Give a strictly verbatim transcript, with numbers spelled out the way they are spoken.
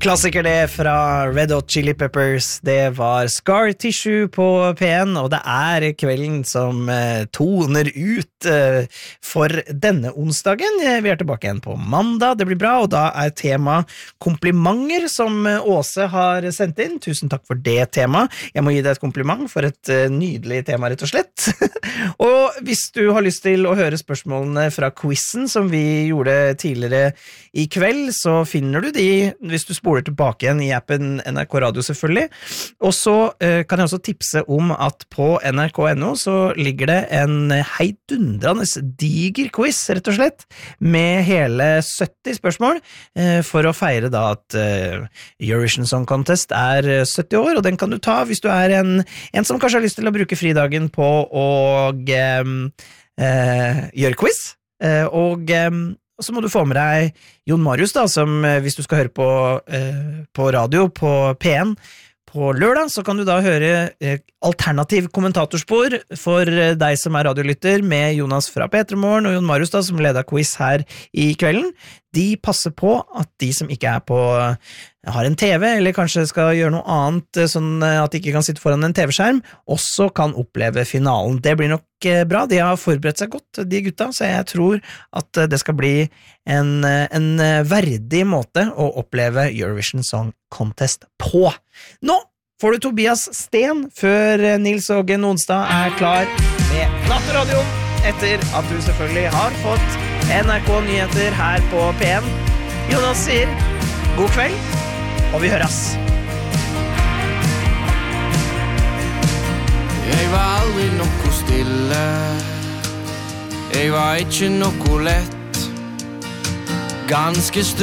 Klassiker det fra Red Hot Chili Peppers. Det var Scar Tissue på P en, og det er kvelden som eh, toner ut eh, for denne onsdagen. Vi er tilbake igjen på mandag, det blir bra, og da er tema komplimenter som Åse har sendt inn. Tusen takk for det tema. Jeg må gi deg et kompliment for et eh, nydelig tema, rett og slett. Og hvis du har lyst til å høre spørsmålene fra quizen som vi gjorde tidligere i kveld, så finner du de hvis du spoler tilbake igjen i appen N R K Radio selvfølgelig. Og så eh, kan jeg også tipse om at på N R K punkt N O så ligger det en heidundrende diger quiz, rett og slett, med hele sytti spørsmål eh, for å feire da at eh, Eurovision Song Contest er sytti år, og den kan du ta hvis du er en, en som kanskje har lyst til å bruke fridagen på å eh, eh, gjøre quiz, eh, og eh, Og så må du få med deg Jon Marius da, som hvis du skal høre på, eh, på radio på P en på lørdag, så kan du da høre eh, alternativ kommentatorspor for eh, deg som er radiolytter med Jonas fra P tre Morgen og Jon Marius da, som leder quiz her i kvelden. De passer på at de som ikke er på har en T V, eller kanskje skal gjøre noe annet sånn at de ikke kan sitte foran en T V-skjerm, også kan oppleve finalen. Det blir nok bra. De har forberedt seg godt, de gutta, så jeg tror at det skal bli en, en verdig måte å oppleve Eurovision Song Contest på. Nå får du Tobias Sten før Nils Ågen Onsdag er klar med Nattradioen, etter at du selvfølgelig har fått N R K-nyheter her på P en. Jonas sier god kveld, og vi høres. Jeg var aldri noe stille, jeg var ikke noe lett, ganske stille.